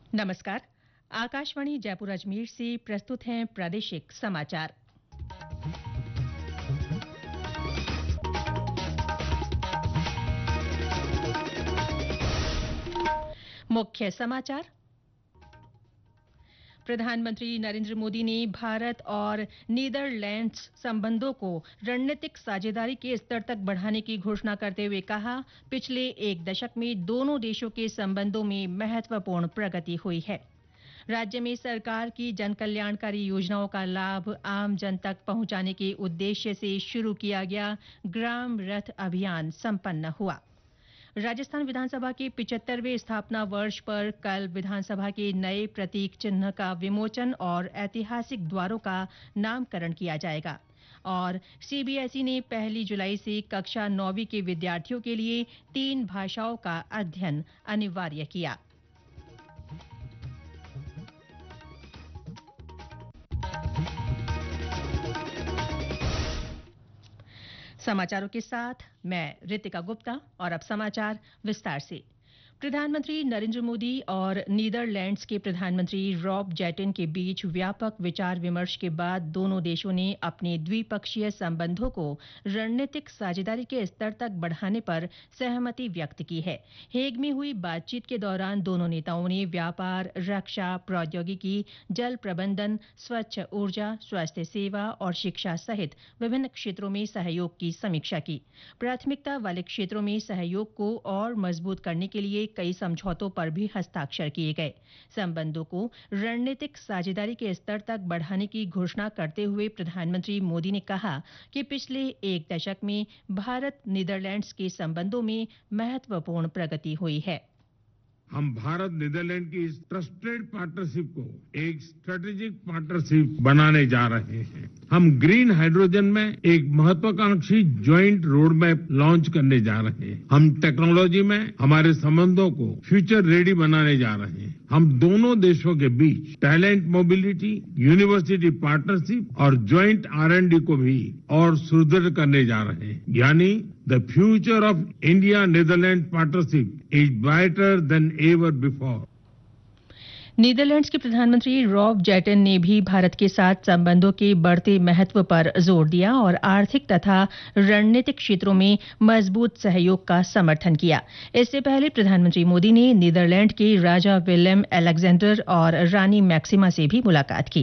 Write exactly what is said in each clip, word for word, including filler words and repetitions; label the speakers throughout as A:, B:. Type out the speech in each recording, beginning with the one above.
A: नमस्कार। आकाशवाणी जयपुर अजमेर से प्रस्तुत हैं प्रादेशिक समाचार। मुख्य समाचार। प्रधानमंत्री नरेंद्र मोदी ने भारत और नीदरलैंड्स संबंधों को रणनीतिक साझेदारी के स्तर तक बढ़ाने की घोषणा करते हुए कहा, पिछले एक दशक में दोनों देशों के संबंधों में महत्वपूर्ण प्रगति हुई है। राज्य में सरकार की जन कल्याणकारी योजनाओं का लाभ आम जन तक पहुंचाने के उद्देश्य से शुरू किया गया ग्राम रथ अभियान संपन्न हुआ। राजस्थान विधानसभा के पिचहत्तरवें स्थापना वर्ष पर कल विधानसभा के नए प्रतीक चिन्ह का विमोचन और ऐतिहासिक द्वारों का नामकरण किया जाएगा। और सीबीएसई ने पहली जुलाई से कक्षा नौवीं के विद्यार्थियों के लिए तीन भाषाओं का अध्ययन अनिवार्य किया। समाचारों के साथ मैं रितिका गुप्ता और अब समाचार विस्तार से। प्रधानमंत्री नरेंद्र मोदी और नीदरलैंड्स के प्रधानमंत्री रॉब जेटन के बीच व्यापक विचार विमर्श के बाद दोनों देशों ने अपने द्विपक्षीय संबंधों को रणनीतिक साझेदारी के स्तर तक बढ़ाने पर सहमति व्यक्त की है। हेग में हुई बातचीत के दौरान दोनों नेताओं ने व्यापार, रक्षा, प्रौद्योगिकी, जल प्रबंधन, स्वच्छ ऊर्जा, स्वास्थ्य सेवा और शिक्षा सहित विभिन्न क्षेत्रों में सहयोग की समीक्षा की। प्राथमिकता वाले क्षेत्रों में सहयोग को और मजबूत करने के लिए कई समझौतों पर भी हस्ताक्षर किए गए। संबंधों को रणनीतिक साझेदारी के स्तर तक बढ़ाने की घोषणा करते हुए प्रधानमंत्री मोदी ने कहा कि पिछले एक दशक में भारत नीदरलैंड्स के संबंधों में महत्वपूर्ण प्रगति हुई है।
B: हम भारत नीदरलैंड की इस ट्रस्टेड पार्टनरशिप को एक स्ट्रेटेजिक पार्टनरशिप बनाने जा रहे हैं। हम ग्रीन हाइड्रोजन में एक महत्वाकांक्षी ज्वाइंट रोड मैप लॉन्च करने जा रहे हैं। हम टेक्नोलॉजी में हमारे संबंधों को फ्यूचर रेडी बनाने जा रहे हैं। हम दोनों देशों के बीच टैलेंट मोबिलिटी, यूनिवर्सिटी पार्टनरशिप और ज्वाइंट आर एंड डी को भी और सुदृढ़ करने जा रहे हैं। यानी The future of India-Netherlands partnership is brighter than ever before.
A: Netherlands के प्रधानमंत्री रॉब जेटन ने भी भारत के साथ संबंधों के बढ़ते महत्व पर जोर दिया और आर्थिक तथा रणनीतिक क्षेत्रों में मजबूत सहयोग का समर्थन किया। इससे पहले प्रधानमंत्री मोदी ने नीदरलैंड के राजा विलेम अलेक्जेंडर और रानी मैक्सिमा से भी मुलाकात की।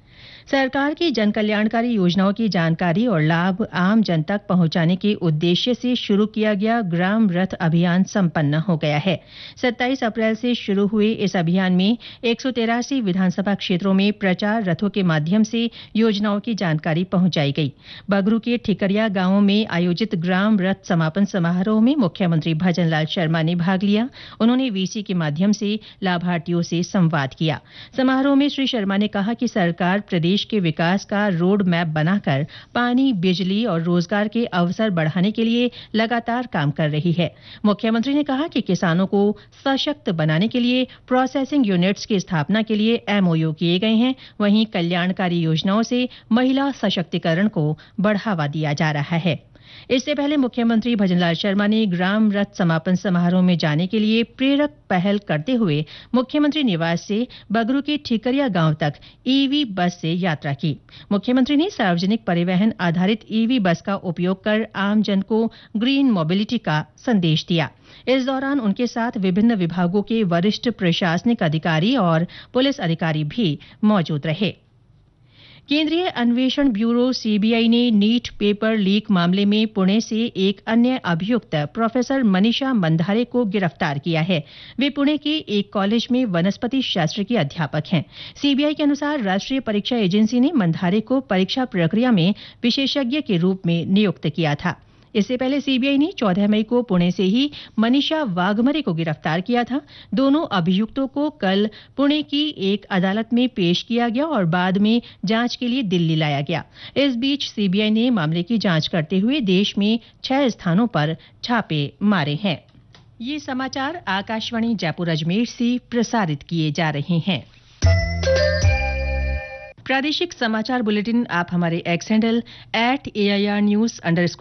A: सरकार की जन कल्याणकारी योजनाओं की जानकारी और लाभ आम जन तक पहुंचाने के उद्देश्य से शुरू किया गया ग्राम रथ अभियान संपन्न हो गया है। सत्ताईस अप्रैल से शुरू हुए इस अभियान में एक सौ तिरासी विधानसभा क्षेत्रों में प्रचार रथों के माध्यम से योजनाओं की जानकारी पहुंचाई गई। बगरू के ठिकरिया गांव में आयोजित ग्राम रथ समापन समारोह में मुख्यमंत्री भजनलाल शर्मा ने भाग लिया। उन्होंने वीसी के माध्यम से लाभार्थियों से संवाद किया। समारोह में श्री शर्मा ने कहा कि सरकार प्रदेश देश के विकास का रोड मैप बनाकर पानी, बिजली और रोजगार के अवसर बढ़ाने के लिए लगातार काम कर रही है। मुख्यमंत्री ने कहा कि किसानों को सशक्त बनाने के लिए प्रोसेसिंग यूनिट्स की स्थापना के लिए एमओयू किए गए हैं। वहीं कल्याणकारी योजनाओं से महिला सशक्तिकरण को बढ़ावा दिया जा रहा है। इससे पहले मुख्यमंत्री भजनलाल शर्मा ने ग्राम रथ समापन समारोह में जाने के लिए प्रेरक पहल करते हुए मुख्यमंत्री निवास से बगरू के ठिकरिया गांव तक ईवी बस से यात्रा की। मुख्यमंत्री ने सार्वजनिक परिवहन आधारित ईवी बस का उपयोग कर आमजन को ग्रीन मोबिलिटी का संदेश दिया। इस दौरान उनके साथ विभिन्न विभागों के वरिष्ठ प्रशासनिक अधिकारी और पुलिस अधिकारी भी मौजूद रहे। केंद्रीय अन्वेषण ब्यूरो सीबीआई ने नीट पेपर लीक मामले में पुणे से एक अन्य अभियुक्त प्रोफेसर मनीषा मंधारे को गिरफ्तार किया है। वे पुणे के एक कॉलेज में वनस्पति शास्त्र की अध्यापक हैं। सीबीआई के अनुसार राष्ट्रीय परीक्षा एजेंसी ने मंधारे को परीक्षा प्रक्रिया में विशेषज्ञ के रूप में नियुक्त किया था। इससे पहले सीबीआई ने चौदह मई को पुणे से ही मनीषा वाघमरे को गिरफ्तार किया था। दोनों अभियुक्तों को कल पुणे की एक अदालत में पेश किया गया और बाद में जांच के लिए दिल्ली लाया गया। इस बीच सीबीआई ने मामले की जांच करते हुए देश में छह स्थानों पर छापे मारे हैं। ये समाचार आकाशवाणी जयपुर अजमेर से प्रसारित किए जा रहे हैं। प्रादेशिक समाचार बुलेटिन आप हमारे x handle at AIR news under